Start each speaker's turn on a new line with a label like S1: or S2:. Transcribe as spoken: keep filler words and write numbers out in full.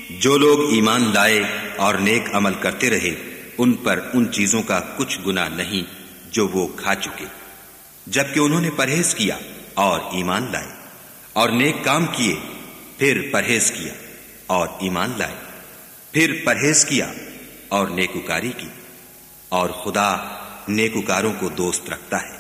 S1: जो लोग ईमान लाए और नेक अमल करते रहे उन पर उन चीजों का कुछ गुनाह नहीं जो वो खा चुके, जबकि उन्होंने परहेज किया और ईमान लाए और नेक काम किए, फिर परहेज किया और ईमान लाए, फिर परहेज किया और नेकुकारी की, और खुदा नेकुकारों को दोस्त रखता है।